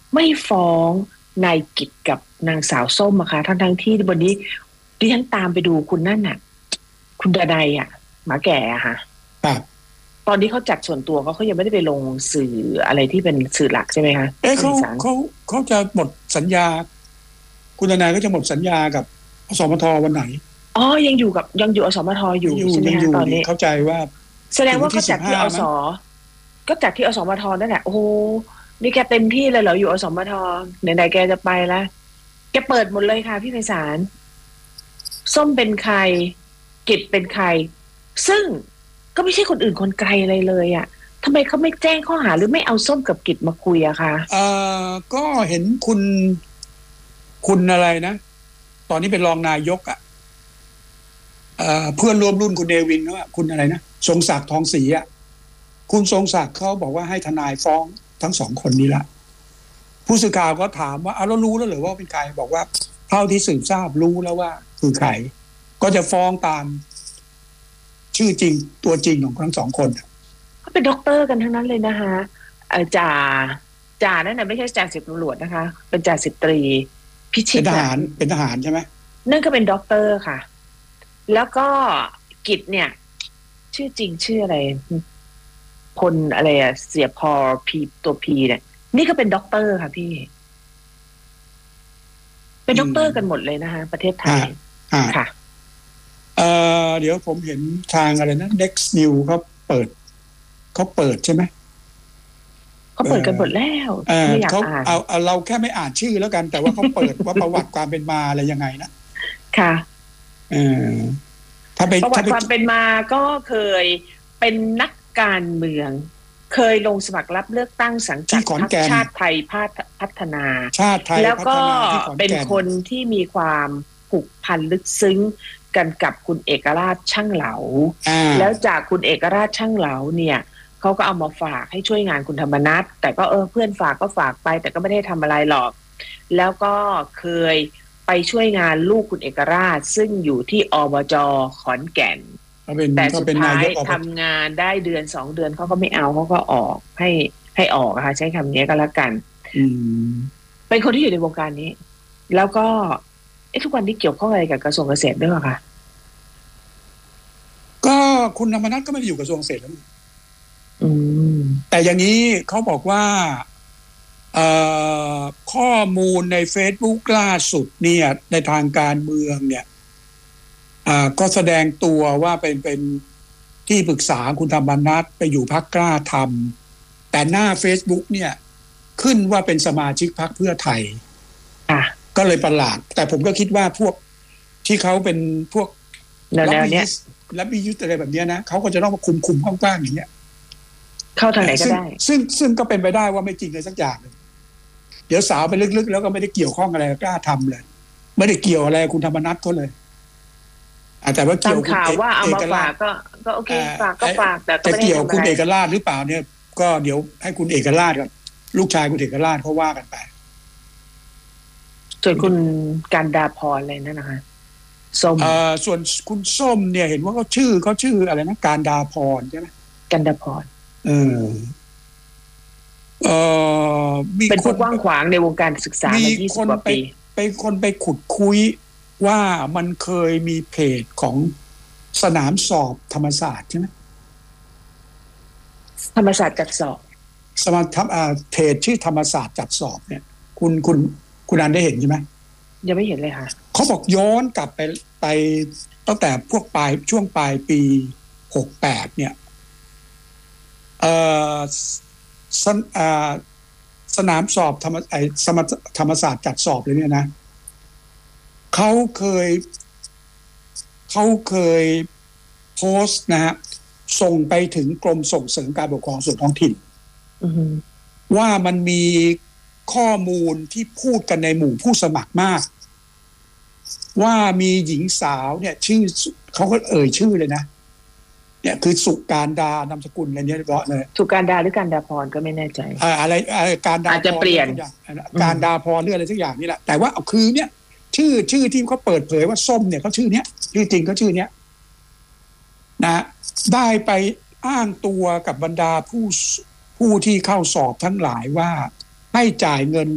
ไม่ฟ้องนายกิตกับนางสาวส้มอะค่ะทั้งที่วันนี้ดิฉันตามไปดูคุณนั่นน่ะคุณดนัยอะหมาแก่อะค่ะครับตอนนี้เขาจัดส่วนตัวเขายังไม่ได้ไปลงสื่ออะไรที่เป็นสื่อหลักใช่ไหมคะเอ๊ะที่อีสานเขาจะหมดสัญญาคุณทนายก็จะหมดสัญญากับอสมทวันไหนอ๋อยังอยู่อสมทอยู่ใช่ไหมคะตอนนี้เข้าใจว่าแสดงว่าก็จัดที่อสก็จัดที่อสมทนั่นแหละโอ้โหนี่แกเต็มที่เลยเหรออยู่อสมทไหนๆแกจะไปแล้วแกเปิดหมดเลยค่ะพี่ไพศาลส้มเป็นใครกิจเป็นใครซึ่งก็ไม่ใช่คนอื่นคนไกลอะไรเลยอ่ะทำไมเขาไม่แจ้งข้อหาหรือไม่เอาส้มกับกิจมาคุยอะคะก็เห็นคุณอะไรนะตอนนี้เป็นรองนายกเพื่อนร่วมรุ่นคุณเนวินว่าคุณอะไรนะทรงศักดิ์ทองศรีคุณทรงศักดิ์เขาบอกว่าให้ทนายฟ้องทั้งสองคนนี้ละผู้สื่อข่าวก็ถามว่าเรารู้แล้วหรือว่าเป็นใครบอกว่าเท่าที่สืบทราบรู้แล้วว่าคือใครก็จะฟ้องตามชื่อจริงตัวจริงของทั้งสองคนเขาเป็นด็อกเตอร์กันทั้งนั้นเลยนะคะจ่านั่นน่ะไม่ใช่จ่าสิบตำรวจนะคะเป็นจ่าสิบตรีพิชิตเป็นทหารใช่ไหมนั่นก็เป็นด็อกเตอร์ค่ะแล้วก็กิจเนี่ยชื่อจริงชื่ออะไรพลอะไรเสียพอพีตัวพีเนี่ยนี่ก็เป็นด็อกเตอร์ค่ะพี่เป็นด็อกเตอร์กันหมดเลยนะคะประเทศไทยค่ะเดี๋ยวผมเห็นทางอะไรนะ Next New เขาเปิดใช่ไหมเขาเปิดกันหมดแล้วไม่อยากอ่านเอาเราแค่ไม่อ่านชื่อแล้วกันแต่ว่าเขาเปิดว่าประวัติความเป็นมาอะไรยังไงนะค่ะถ้าประวัติความเป็นมาก็เคยเป็นนักการเมืองเคยลงสมัครรับเลือกตั้งสังกัดพรรคชาติไทยพัฒนาแล้วก็เป็นคนที่มีความผูกพันลึกซึ้งกันกับคุณเอกราชช่างเหลาแล้วจากคุณเอกราชช่างเหลาเนี่ยเขาก็เอามาฝากให้ช่วยงานคุณธรรมนัสแต่ก็เพื่อนฝากก็ฝากไปแต่ก็ไม่ได้ทำอะไรหรอกแล้วก็เคยไปช่วยงานลูกคุณเอกราชซึ่งอยู่ที่อบจ.ขอนแก่นแต่สุดท้ายทำงานได้เดือน2 เดือนเขาก็ไม่เอาเขาก็ออกให้ออกค่ะใช้คำนี้ก็แล้วกันเป็นคนที่อยู่ในวงการนี้แล้วก็ทุกวันนี้เกี่ยวข้องอะไรกับกระทรวงเกษตรด้วยคะก็คุณธรรมนัสก็ไม่ได้อยู่กระทรวงเกษตรแล้วแต่อย่างนี้เขาบอกว่าข้อมูลใน Facebook ล่าสุดเนี่ยในทางการเมืองเนี่ยก็แสดงตัวว่าเป็นที่ปรึกษาคุณธรรมนัสไปอยู่พรรคกล้าทำแต่หน้า Facebook เนี่ยขึ้นว่าเป็นสมาชิกพรรคเพื่อไทยก็เลยประหลาดแต่ผมก็คิดว่าพวกที่เขาเป็นพวกรับบิยุทธ์อะไรแบบนี้นะเขาก็จะต้องมาคุมกว้างๆอย่างเงี้ยเข้าทางไหนก็ได้ซึ่งก็เป็นไปได้ว่าไม่จริงเลยสักอย่างเลยเดี๋ยวสาวไปลึกๆแล้วก็ไม่ได้เกี่ยวข้องอะไรกล้าทำเลยไม่ได้เกี่ยวอะไรคุณธรรมนัสเขาเลยแต่ว่าเกี่ยวข่าวว่าเอามาฝากก็โอเคฝากก็ฝากแต่จะเกี่ยวคุณเอกราชหรือเปล่าเนี่ยก็เดี๋ยวให้คุณเอกราชกับลูกชายคุณเอกราชเขาว่ากันไปส่วนคุณกันดาพรอะไรนั่นนะคะส้มส่วนคุณส้มเนี่ยเห็นว่าเขาชื่ออะไรนะการดาพรใช่ไหมกันดาพรเป็นผู้กว้างขวางในวงการศึกษามา20 กว่าปีไปคนไปขุดคุยว่ามันเคยมีเพจของสนามสอบธรรมศาสตร์ใช่ไหมธรรมศาสตร์จัดสอบเพจชื่อธรรมศาสตร์จัดสอบเนี่ยคุณอันได้เห็นใช่ไหมยังไม่เห็นเลยค่ะเขาบอกย้อนกลับไปตั้งแต่พวกช่วงปลายปี68เนี่ยสนามสอบธรรมศาสตร์จัดสอบเลยเนี่ยนะเขาเคยโพสต์นะฮะส่งไปถึงกรมส่งเสริมการปกครองส่วนท้องถิ่นว่ามันมีข้อมูลที่พูดกันในหมู่ผู้สมัครมากว่ามีหญิงสาวเนี่ยชื่อเขาก็ชื่อเลยนะเนี่ยคือสุการดานามสกุลอะไรเนี่ยเนาะเลยสุการดาหรือการดาพรก็ไม่แน่ใจอะไรการดาอาจจะเปลี่ยนการดาพรหรืออะไรสักอย่างนี่แหละแต่ว่าคือเนี่ยชื่อที่เขาเปิดเผยว่าส้มเนี่ยเขาชื่อเนี้ยชื่อจริงเขาชื่อเนี้ยนะได้ไปอ้างตัวกับบรรดาผู้ที่เข้าสอบทั้งหลายว่าให้จ่ายเงิน